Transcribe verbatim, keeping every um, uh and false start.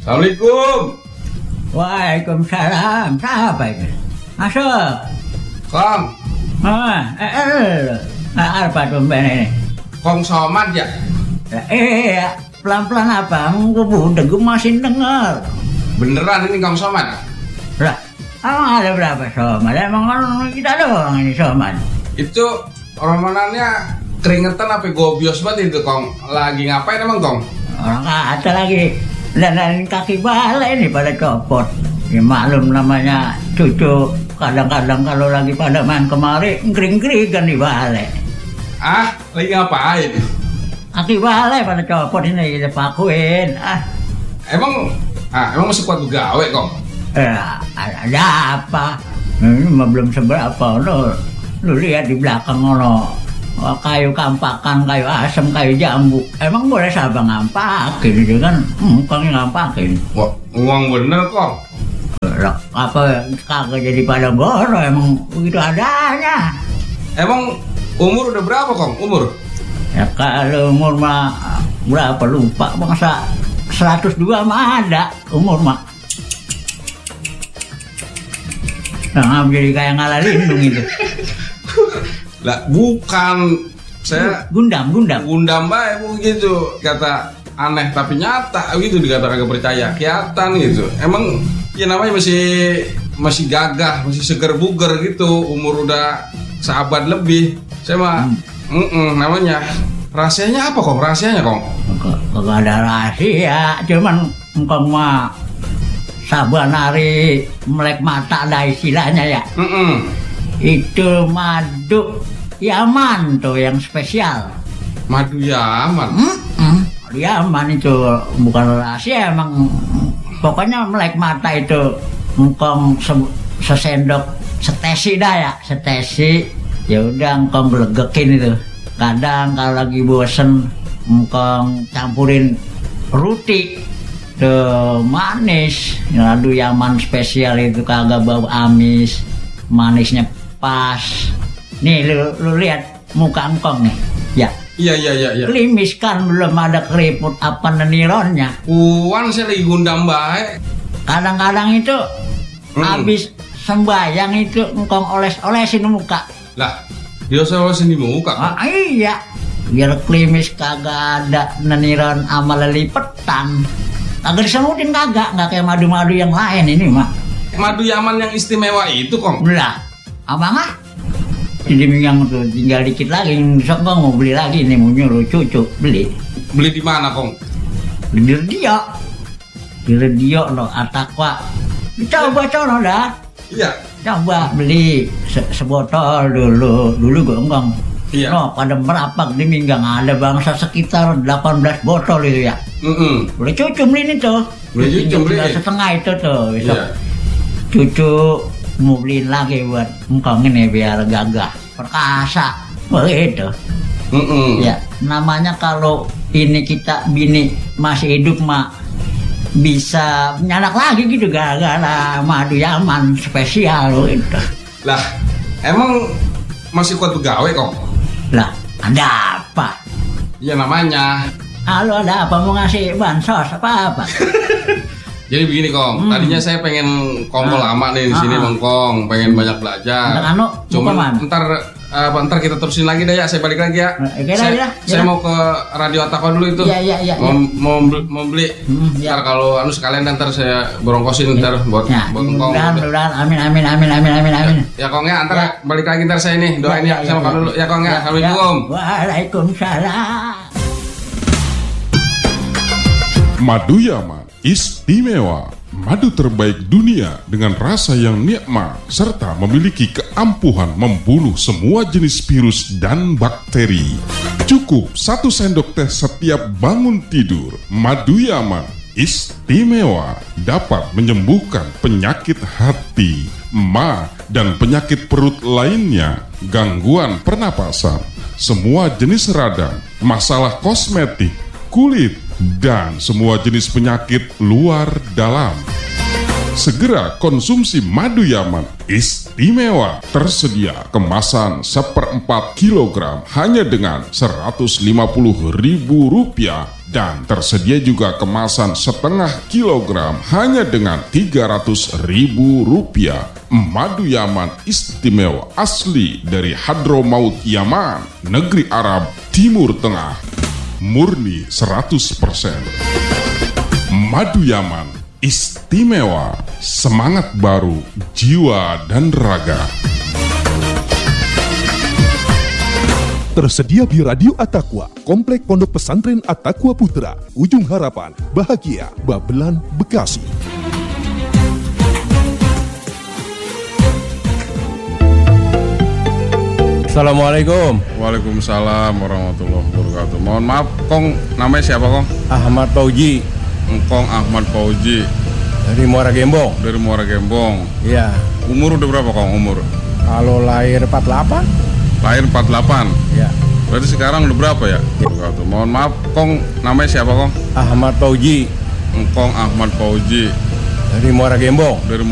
Assalamualaikum. Waalaikumsalam. Siapa itu? Masuk. Kong. Ah, eh, eh, apa tuh mbak ini? Kong Somad ya? Eh, pelan-pelan apa? Gue udah gue masih dengar. Beneran ini Kong Somad? Lah, emang ada berapa Somad? Emang kan kita doang ini Somad. Itu romanannya keringetan apa gobios banget itu Kong. Lagi ngapain emang Kong? Orang kata lagi dandanin kaki balai ini pada copot. Ya maklum namanya cucu. Kadang-kadang kalau lagi pada main kemari ngering-ngeringan di balai. Ah, lagi ngapain? Kaki balai pada copot ini kita pakuin. Ah, Emang ah emang masih kuat gawe Kong? ya, ada apa? Ini mah belum seberapa lo. Lu lihat di belakang ono kayu kampakan, kayu asem, kayu jambu. Emang boleh siapa ngampakin itu kan? Hmm, kongnya ngampakin. Wah, uang bener Kong. Lah, apa kagak jadi pada goro emang begitu adanya. Emang umur udah berapa Kong? Umur? Ya kalau umur mah berapa lupa bangsa seratus dua mah ada umur mah. Nah, jadi kayak ngalah lindung itu. Lah, bukan. Saya Gundam, Gundam. Gundam bae begitu. Kata aneh tapi nyata gitu, dikata kagak percaya. Kelihatan gitu. Emang ya namanya masih masih gagah, masih seger buger gitu. Umur udah seabad lebih. Saya mah mm -mm, namanya rahasianya apa Kong? Rahasianya Kong? Kagak ada rahasia, cuman engkau mah saban hari melek mata ada istilahnya ya. Mm -mm. Itu madu Yaman tuh yang spesial. Madu Yaman. Mm -mm. Madu Yaman itu bukan rahasia emang. Pokoknya melek mata itu engkong se- sesendok setesi dah ya, setesi. Ya udah engkong gelegekin itu. Kadang kalau lagi bosen engkong campurin roti tuh manis. Madu Yaman spesial itu kagak bau amis, manisnya pas. Nih lu, lu lihat muka engkong nih. Ya. Iya iya iya iya. Klimis kan belum ada keriput apa nenironnya. Uang saya lagi Gundam bae. Kadang-kadang itu Hmm. habis sembayang itu engkong oles-olesin muka. Lah, dia saya di muka. Ah, iya. Biar klimis kagak ada neniron sama lelipetan. Kagak disemutin kagak, nggak kayak madu-madu yang lain ini mah. Madu Yaman yang istimewa itu Kong. Lah, abang ah? Jadi minggang tuh tinggal dikit lagi, besok gua mau beli lagi nih, mau nyuruh cucu beli. Beli di mana Kong? Di radio, di radio no Atakwa. Coba coba dah, Iya. coba beli se- sebotol dulu, dulu gua enggak. Iya. No, pada merapak di minggang ada bangsa sekitar delapan belas botol itu ya. Mm-mm. Boleh cucu beli ini tuh. Boleh cucu Tinggal- beli. tinggal setengah itu tuh. Besok Iya. cucu mau beliin lagi buat engkong ini biar gagah perkasa begitu. Mm-mm. Ya namanya kalau ini kita bini masih hidup mah bisa nyanak lagi gitu gara-gara madu Yaman spesial gitu. Lah, emang masih kuat begawe Kong? Lah ada apa? Ya namanya. Halo ada apa mau ngasih bansos apa apa? Jadi begini Kong, Hmm. tadinya saya pengen kompol Ah. lama nih di sini Ah. Bang Kong, pengen banyak belajar. Ntar anu, Cuman mau kemana? ntar apa ntar kita terusin lagi deh ya, saya balik lagi ya. Eh, kira, saya, kira, saya kira. mau ke Radio Atakwa dulu itu. Iya, iya, iya, Mau, iya. mau, beli- mau beli. Hmm, iya. Ntar kalau anu sekalian ntar saya borongkosin ntar buat Ya, buat Kong. mudah-mudahan, mudah-mudahan, amin, amin, amin, amin, amin, amin. Ya Kong ya, ntar Ya. balik lagi ntar saya nih doain ya, sama Kong dulu ya Kong ya. Assalamualaikum. Waalaikumsalam. Madu Yaman istimewa, madu terbaik dunia dengan rasa yang nikmat serta memiliki keampuhan membunuh semua jenis virus dan bakteri. Cukup satu sendok teh setiap bangun tidur. Madu Yaman istimewa, dapat menyembuhkan penyakit hati, ma, dan penyakit perut lainnya, gangguan pernapasan, semua jenis radang, masalah kosmetik, kulit, dan semua jenis penyakit luar dalam. Segera konsumsi madu Yaman istimewa. Tersedia kemasan seperempat kilogram hanya dengan seratus lima puluh ribu rupiah. Dan tersedia juga kemasan setengah kilogram hanya dengan tiga ratus ribu rupiah. Madu Yaman istimewa asli dari Hadramaut Yaman, negeri Arab Timur Tengah. Murni seratus persen. Madu Yaman istimewa, semangat baru, jiwa dan raga. Tersedia di Radio At-Taqwa, Komplek Pondok Pesantren At-Taqwa Putra, Ujung Harapan, Bahagia, Babelan, Bekasi. Assalamualaikum. Waalaikumsalam warahmatullahi wabarakatuh. Mohon maaf, Kong, namanya siapa, Kong? Ahmad Fauji Engkong Ahmad Fauji dari Muara Gembong. dari Muara Gembong. Iya. Umur udah berapa, Kong? Umur? Kalau lahir empat puluh delapan. Lahir empat puluh delapan. Iya. Berarti sekarang udah berapa ya? Wabarakatuh. Mohon maaf, Kong, namanya siapa, Kong? Ahmad Fauji Engkong Ahmad Fauji dari Muara Gembong. dari